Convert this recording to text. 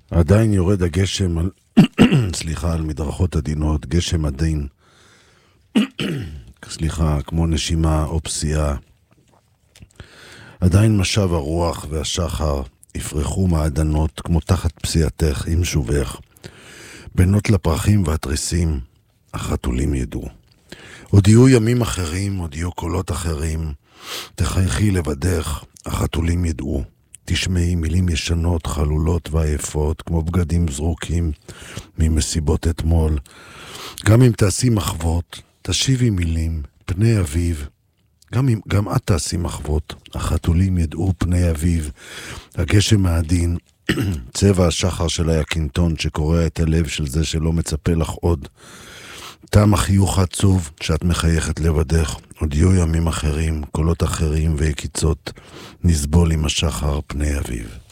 עדיין יורד הגשם על, סליחה, על מדרכות עדינות, גשם עדין, סליחה, כמו נשימה או פסיעה. עדיין משב הרוח והשחר יפרחו מעדנות כמו תחת פסיעתך עם שובך. בנות לפרחים והתריסים, החתולים ידעו. עוד יהיו ימים אחרים, עוד יהיו קולות אחרים. תחייכי לבדך, החתולים ידעו. תשמעי מילים ישנות, חלולות ועייפות, כמו בגדים זרוקים ממסיבות אתמול. גם אם תעשי מחוות, תשיבי מילים, פני אביב. גם את תעשי מחוות, החתולים ידעו פני אביב. הגשם העדין, צבע השחר של היקינטון שקורע את הלב של זה שלא מצפה לך עוד. תם החיוך העצוב שאת מחייכת לבדך, עוד יהיו ימים אחרים, קולות אחרים וקיצות, נסבול עם השחר פני אביב.